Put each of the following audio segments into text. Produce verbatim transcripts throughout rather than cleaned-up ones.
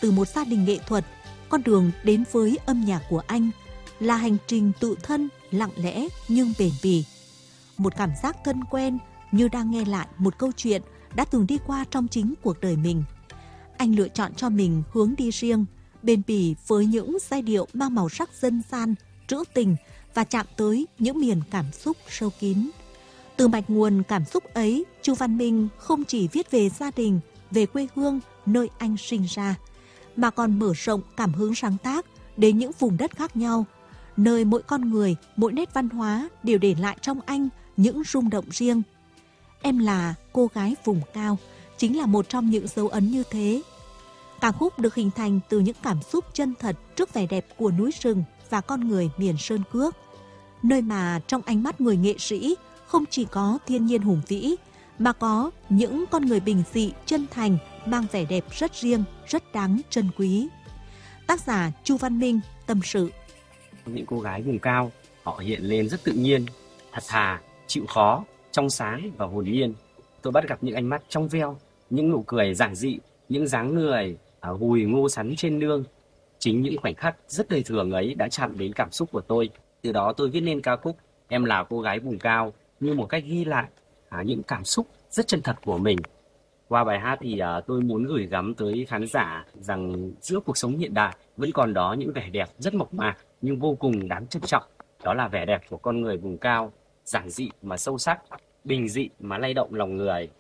từ một gia đình nghệ thuật, con đường đến với âm nhạc của anh là hành trình tự thân, lặng lẽ nhưng bền bỉ. Một cảm giác thân quen như đang nghe lại một câu chuyện đã từng đi qua trong chính cuộc đời mình. Anh lựa chọn cho mình hướng đi riêng, bền bỉ với những giai điệu mang màu sắc dân gian, trữ tình và chạm tới những miền cảm xúc sâu kín. Từ mạch nguồn cảm xúc ấy, Chu Văn Minh không chỉ viết về gia đình, về quê hương nơi anh sinh ra, mà còn mở rộng cảm hứng sáng tác đến những vùng đất khác nhau, nơi mỗi con người, mỗi nét văn hóa đều để lại trong anh những rung động riêng. Em là cô gái vùng cao chính là một trong những dấu ấn như thế. Ca khúc được hình thành từ những cảm xúc chân thật trước vẻ đẹp của núi rừng và con người miền Sơn Cước, nơi mà trong ánh mắt người nghệ sĩ không chỉ có thiên nhiên hùng vĩ, mà có những con người bình dị, chân thành, mang vẻ đẹp rất riêng, rất đáng trân quý. Tác giả Chu Văn Minh tâm sự. Những cô gái vùng cao, họ hiện lên rất tự nhiên, thật thà, chịu khó, trong sáng và hồn nhiên. Tôi bắt gặp những ánh mắt trong veo, những nụ cười giản dị, những dáng người à, hùi ngô sắn trên nương. Chính những khoảnh khắc rất đời thường ấy đã chạm đến cảm xúc của tôi. Từ đó tôi viết nên ca khúc Em là cô gái vùng cao như một cách ghi lại à, những cảm xúc rất chân thật của mình. Qua bài hát thì à, tôi muốn gửi gắm tới khán giả rằng giữa cuộc sống hiện đại vẫn còn đó những vẻ đẹp rất mộc mạc nhưng vô cùng đáng trân trọng. Đó là vẻ đẹp của con người vùng cao, giản dị mà sâu sắc, bình dị mà lay động lòng người.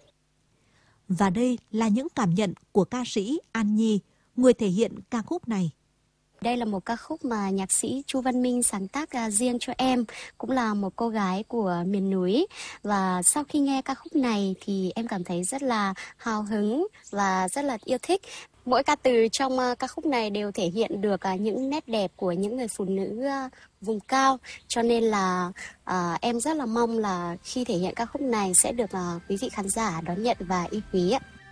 Và đây là những cảm nhận của ca sĩ An Nhi, người thể hiện ca khúc này. Đây là một ca khúc mà nhạc sĩ Chu Văn Minh sáng tác uh, riêng cho em, cũng là một cô gái của miền núi. Và sau khi nghe ca khúc này thì em cảm thấy rất là hào hứng và rất là yêu thích. Mỗi ca từ trong uh, ca khúc này đều thể hiện được uh, những nét đẹp của những người phụ nữ uh, vùng cao. Cho nên là uh, em rất là mong là khi thể hiện ca khúc này sẽ được uh, quý vị khán giả đón nhận và yêu quý.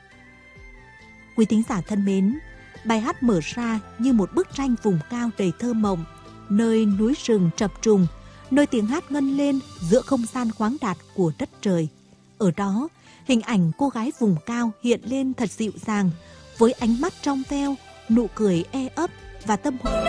Quý thính giả thân mến, bài hát mở ra như một bức tranh vùng cao đầy thơ mộng, nơi núi rừng chập trùng, nơi tiếng hát ngân lên giữa không gian khoáng đạt của đất trời. Ở đó, hình ảnh cô gái vùng cao hiện lên thật dịu dàng, với ánh mắt trong veo, nụ cười e ấp và tâm hồn